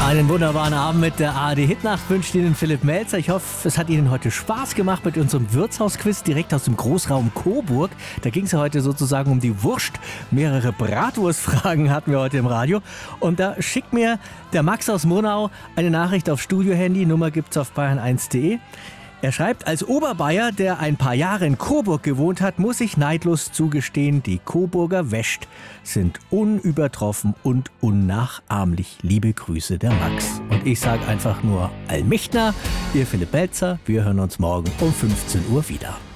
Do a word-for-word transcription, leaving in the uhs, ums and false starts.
Einen wunderbaren Abend mit der A R D-Hitnacht wünscht Ihnen Philipp Melzer. Ich hoffe, es hat Ihnen heute Spaß gemacht mit unserem Wirtshausquiz direkt aus dem Großraum Coburg. Da ging es ja heute sozusagen um die Wurst. Mehrere Bratwurstfragen hatten wir heute im Radio. Und da schickt mir der Max aus Murnau eine Nachricht auf Studiohandy. Nummer gibt's auf bayern eins punkt de. Er schreibt, als Oberbayer, der ein paar Jahre in Coburg gewohnt hat, muss ich neidlos zugestehen, die Coburger West sind unübertroffen und unnachahmlich. Liebe Grüße, der Max. Und ich sage einfach nur Allmächtner, ihr Philipp Melzer. Wir hören uns morgen um fünfzehn Uhr wieder.